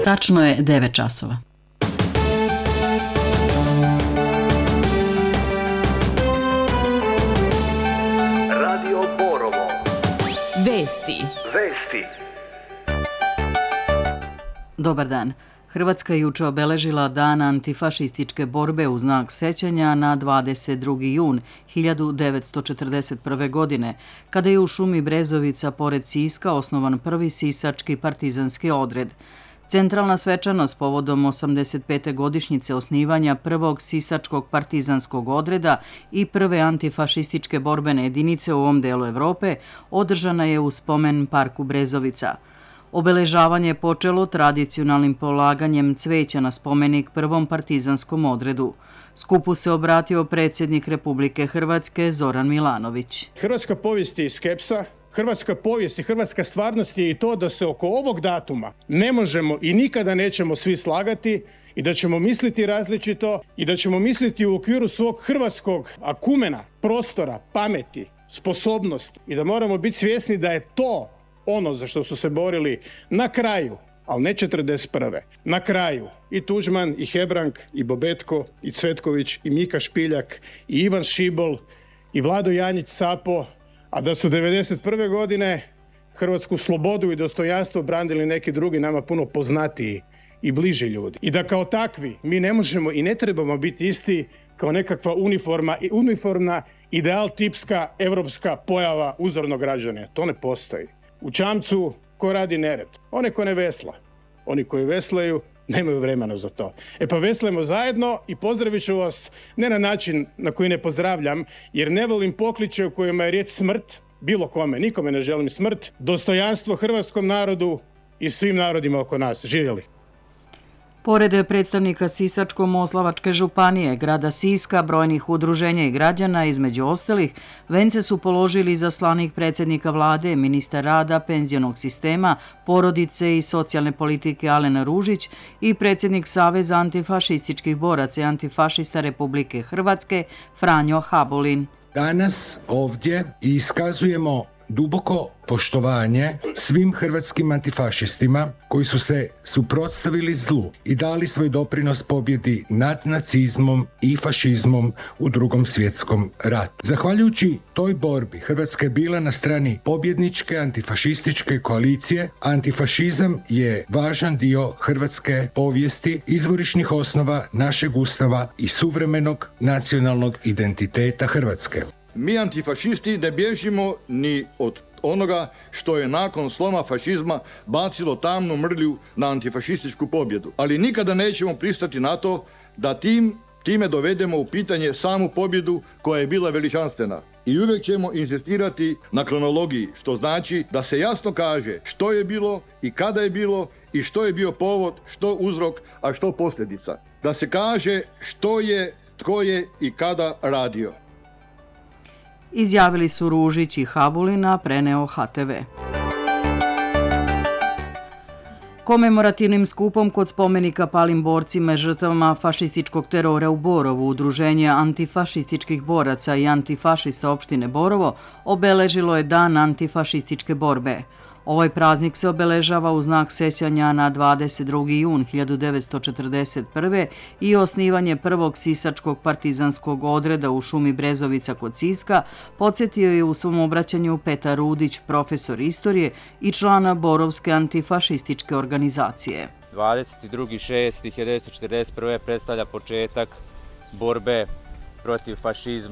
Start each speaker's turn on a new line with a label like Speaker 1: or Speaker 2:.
Speaker 1: Tačno je 9 časova.
Speaker 2: Radio Borovo.
Speaker 3: Vesti.
Speaker 1: Dobar dan. Hrvatska je juče obeležila Dan antifašističke borbe u znak sećanja na 22. jun 1941. godine, kada je u šumi Brezovica pored Siska osnovan prvi sisački partizanski odred. Centralna svečanost povodom 85. godišnjice osnivanja prvog sisačkog partizanskog odreda i prve antifašističke borbene jedinice u ovom delu Evrope održana je u spomen parku Brezovica. Obeležavanje je počelo tradicionalnim polaganjem cveća na spomenik prvom partizanskom odredu. Skupu se obratio predsjednik Republike Hrvatske Zoran Milanović.
Speaker 4: Hrvatska povijest je i skepsa, hrvatska povijest i hrvatska stvarnost je i to da se oko ovog datuma ne možemo i nikada nećemo svi slagati i da ćemo misliti različito i da ćemo misliti u okviru svog hrvatskog akumena, prostora, pameti, sposobnosti i da moramo biti svjesni da je to ono za što su se borili na kraju, ali ne 41. Na kraju i Tuđman, i Hebrang, i Bobetko, i Cvetković, i Mika Špiljak, i Ivan Šibol, i Vlado Janjić Sapo, a da su 91. godine hrvatsku slobodu i dostojanstvo branili neki drugi nama puno poznatiji i bliži ljudi. I da kao takvi mi ne možemo i ne trebamo biti isti kao nekakva uniformna ideal tipska evropska pojava uzornog građana. To ne postoji. U čamcu ko radi nered? One ko ne vesla. Oni koji veslaju nemaju vremena za to. Pa veslajmo zajedno i pozdravit ću vas ne na način na koji ne pozdravljam, jer ne volim pokliče u kojima je riječ smrt, bilo kome, nikome ne želim smrt, dostojanstvo hrvatskom narodu i svim narodima oko nas. Živjeli!
Speaker 1: Pored predstavnika Sisačko-moslavačke županije, grada Siska, brojnih udruženja i građana, između ostalih, vence su položili izaslanik predsjednika vlade, ministar rada, penzionog sistema, porodice i socijalne politike Alen Ružić i predsjednik Saveza antifašističkih boraca i antifašista Republike Hrvatske Franjo Habulin.
Speaker 5: Danas ovdje iskazujemo duboko poštovanje svim hrvatskim antifašistima koji su se suprotstavili zlu i dali svoj doprinos pobjedi nad nacizmom i fašizmom u Drugom svjetskom ratu. Zahvaljujući toj borbi Hrvatska je bila na strani pobjedničke antifašističke koalicije. Antifašizam je važan dio hrvatske povijesti, izvorišnih osnova našeg ustava i suvremenog nacionalnog identiteta Hrvatske.
Speaker 6: Mi antifašisti ne bježimo ni od onoga što je nakon sloma fašizma bacilo tamnu mrlju na antifašističku pobjedu. Ali nikada nećemo pristati na to da time dovedemo u pitanje samu pobjedu koja je bila veličanstvena. I uvijek ćemo insistirati na kronologiji, što znači da se jasno kaže što je bilo i kada je bilo i što je bio povod, što uzrok, a što posljedica. Da se kaže što je, tko je i kada radio.
Speaker 1: Izjavili su Ružić i Habulina, preneo HTV. Komemorativnim skupom kod spomenika palim borcima i žrtvama fašističkog terora u Borovu Udruženje antifašističkih boraca i antifašista opštine Borovo obeležilo je Dan antifašističke borbe. Ovaj praznik se obeležava u znak sećanja na 22. jun 1941. i osnivanje prvog sisačkog partizanskog odreda u šumi Brezovica kod Siska, podsjetio je u svom obraćanju Petar Rudić, profesor istorije i člana Borovske antifašističke organizacije.
Speaker 7: 22.6.1941. predstavlja početak borbe protiv fašizma